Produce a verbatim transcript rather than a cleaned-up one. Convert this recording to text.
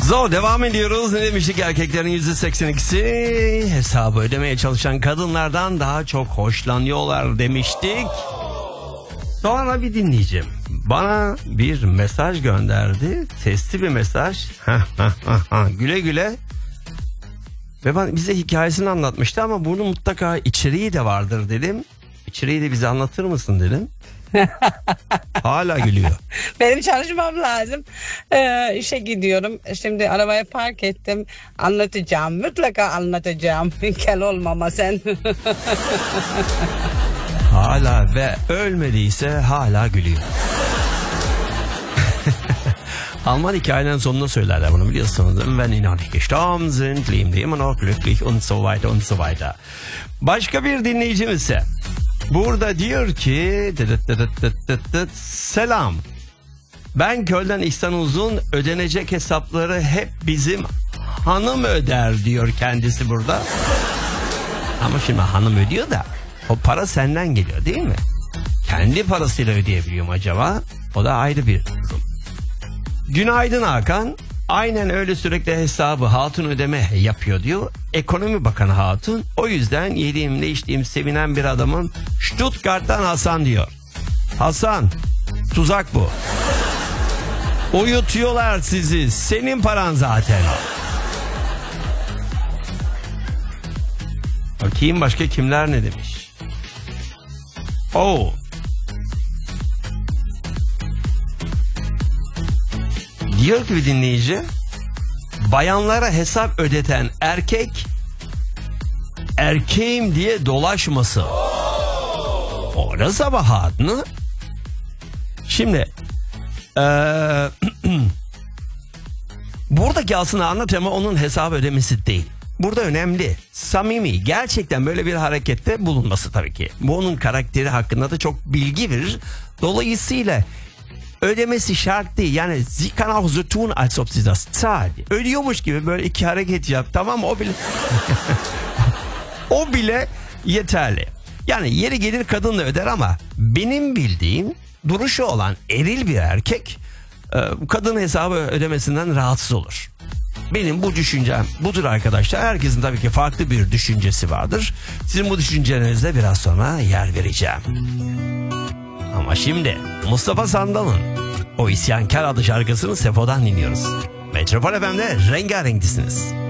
So, devam ediyoruz. Ne demiştik? Erkeklerin yüzde seksen ikisi hesabı ödemeye çalışan kadınlardan daha çok hoşlanıyorlar demiştik. Sonra bir dinleyeceğim. Bana bir mesaj gönderdi. Sesli bir mesaj. Güle güle. Ve ben, bize hikayesini anlatmıştı ama bunun mutlaka içeriği de vardır dedim. İçeriği de bize anlatır mısın dedim. Hala gülüyor. Benim çalışmam lazım. Ee, işe gidiyorum. Şimdi arabayı park ettim. Anlatacağım. Mutlaka anlatacağım. Kel olmama sen. Hala ve ölmediyse hala gülüyor. Alman hikayenin sonunda söylerler bunu, biliyorsunuz. Wenn die noch nicht gestorben sind, leben die immer noch glücklich und so weiter und so weiter. Başka bir dinleyicimiz ise burada diyor ki dıdıt dıdıt dıdıt dıdıt, selam. Ben Köl'den İhsan Uzun, ödenecek hesapları hep bizim hanım öder diyor kendisi burada. Ama şimdi hanım ödüyor da o para senden geliyor değil mi? Kendi parasıyla ödeyebiliyor mu acaba? O da ayrı bir durum. Günaydın Hakan. Aynen öyle, sürekli hesabı hatun ödeme yapıyor diyor. Ekonomi Bakanı Hatun. O yüzden yediğimle içtiğim sevinen bir adamın Stuttgart'tan Hasan diyor. Hasan, tuzak bu. Uyutuyorlar sizi. Senin paran zaten. Bakayım başka kimler ne demiş. Oo. Diyor ki bir dinleyici, bayanlara hesap ödeten erkek erkeğim diye dolaşmasın. Orada sabahat mı? Şimdi ee, buradaki aslında ana tema onun hesap ödemesi değil. Burada önemli, samimi, gerçekten böyle bir harekette bulunması tabii ki. Bu onun karakteri hakkında da çok bilgi verir. Dolayısıyla ödemesi şart değil. Yani sie kann auch so tun, als ob sie das zahlt. Ödüyormuş gibi böyle iki hareket yap, tamam mı? O bile o bile yeterli. Yani yeri gelir kadın da öder ama benim bildiğim duruşu olan eril bir erkek kadın hesabı ödemesinden rahatsız olur. Benim bu düşüncem budur arkadaşlar. Herkesin tabii ki farklı bir düşüncesi vardır. Sizin bu düşüncenizde biraz sonra yer vereceğim. Ama şimdi Mustafa Sandal'ın O İsyankar adlı şarkısını Sefo'dan dinliyoruz. Metropol F M'de rengarenksiniz.